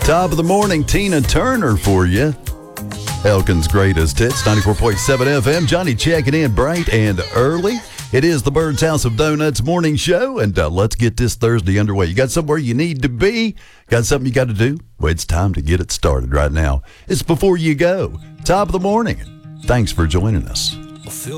Top of the morning, Tina Turner for you. Elkin's Greatest Hits, 94.7 FM. Johnny checking in bright and early. It is the Bird's House of Donuts morning show, and let's get this Thursday underway. You got somewhere you need to be? Got something you got to do? Well, it's time to get it started right now. It's Before You Go. Top of the morning. Thanks for joining us.